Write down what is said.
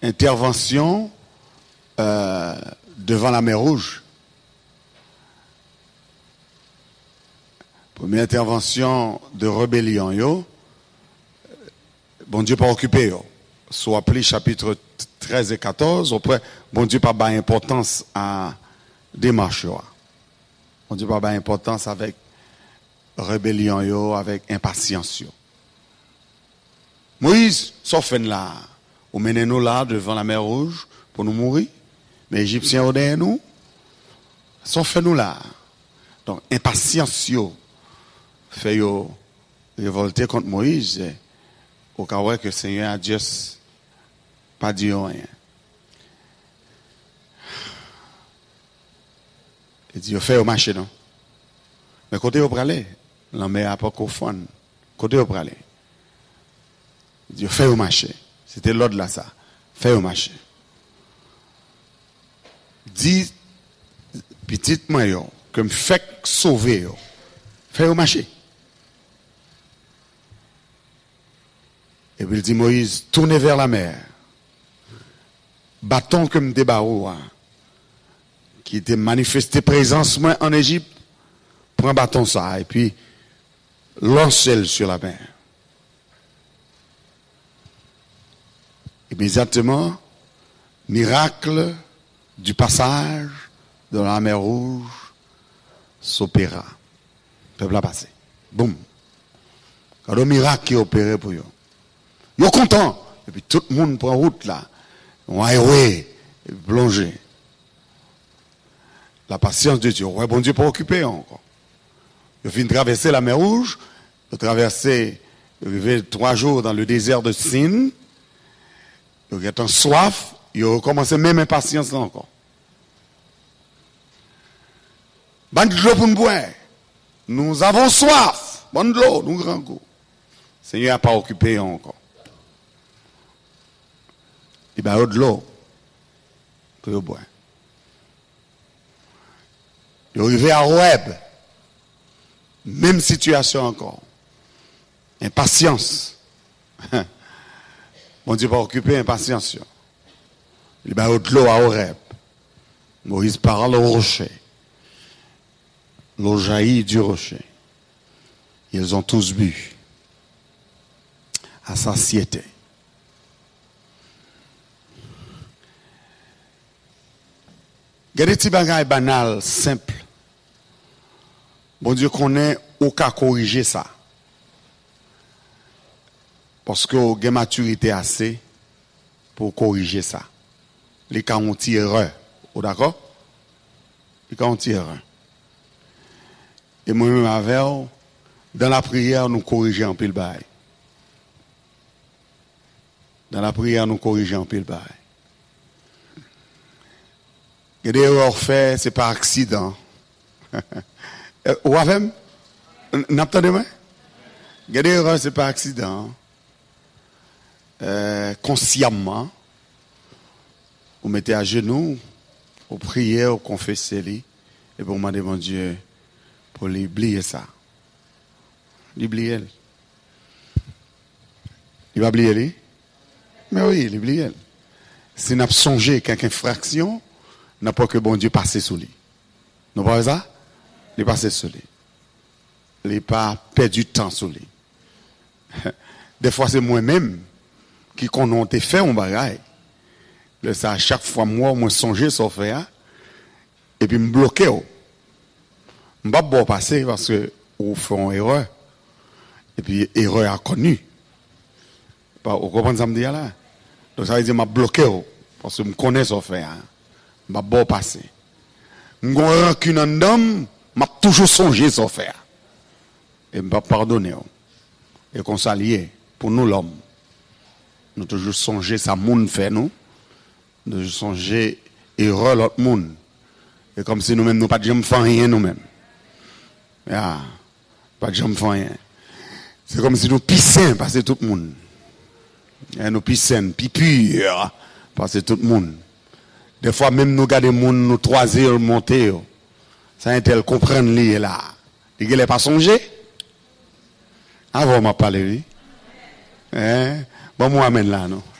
intervention devant la mer Rouge. Première intervention de rébellion, yo. Bon Dieu pas occupé, yo. Soit appelé chapitre 13 et 14, après, bon Dieu pas donné importance à démarche, yo. Bon Dieu pas donné importance avec rébellion, yo, avec impatience, yo. Moïse, sauf là, ou menez nous là devant la mer Rouge pour nous mourir. Mais les Égyptiens au derrière nous, sauf nous là. Donc, impatience, yo, fait yo révolter contre Moïse, au cas où que le Seigneur a Dieu pas dit rien. Il dit, fait au marché, non? Mais côté au pralé, la mer a pas qu'au fond. Côté au pralé. Il dit, fait au marché. C'était l'ordre là, ça. Fait au marché. Dis, petite moi, yo, que me fait sauver, yo. Fait au marché. Et puis il dit, Moïse, tournez vers la mer. Bâton comme des barreaux, hein, qui était manifesté présence moi en Égypte, prends bâton ça, et puis lance-le sur la mer. Immédiatement, miracle du passage de la mer Rouge s'opéra. Le peuple a passé. Boum. Quand le miracle qui est opéré pour eux. Ils sont contents. Et puis tout le monde prend route là. On a erré, plongé. La patience de Dieu. Ouais, bon Dieu pas occupé encore. Ils viennent traverser la mer Rouge. Ils ont traversé, ils arrivé 3 jours dans le désert de Sin. Ils ont soif. Ils ont recommencé même impatience là encore. Bon de l'eau pour nous boire. Nous avons soif. Bon de l'eau, nous grand coup. Le Seigneur n'a pas occupé encore. Il va de l'eau pour boire. Il est arrivé à Horeb. Même situation encore. Impatience. Bon Dieu pas occupé, impatience. Il va de l'eau à Horeb. Moïse parle au rocher. L'eau jaillit du rocher. Ils ont tous bu. À satiété. Gardez des bagages banal, simple. Bon Dieu connaît aucun corriger ça. Parce que vous avez maturité assez pour corriger ça. Les cas ont erreur. D'accord? Les cas ont erreur. Et moi-même avec dans la prière, nous corrigeons en pile bail. Dans la prière, nous corrigeons en pile bail. Il y a des erreurs faites, c'est par accident. Ou avec? N'entendez-moi? Il y a des erreurs, c'est par accident. Consciemment. Vous mettez à genoux, vous priez, vous confessez-les, et vous demandez mon Dieu pour l'oublier ça. L'oublier. Il va oublier lui? Mais oui, l'oublier. Si nous avons songé quelques infractions, n'a pas que bon Dieu passe sous lui. Nous pas ça? Il passe sous lui. Il n'a pas perdu du temps sous lui. Des fois, c'est moi-même qui qu'on a fait un bagage. Ça, à chaque fois, moi songer sur faire, et puis me bloquer. Je ne vais pas passer parce que vous faites une erreur. Et puis, erreur a connu. Vous comprenez ce que je me dis là? Donc, ça veut dire que je me bloqué parce que je connais ce faire. Je ne vais pas passer. Je suis rancune en homme, je toujours songé sur faire. Et je ne vais pas pardonner. Et qu'on s'allie pour nous l'homme. Nous toujours songer ça monde fait nous. Nous songer erreur l'autre monde. Et comme si nous-mêmes nous pas de jamais faire rien nous-mêmes. Pas de jamais faire rien. C'est comme si nous pissions passer tout le monde. Et nous pissions, pipure passer tout le monde. Des fois même nous gardons monde nous 3 heures monter. Ça intel comprendre lui là. Il n'est pas songé. Avant m'a parlé lui. Bon moi amène là non.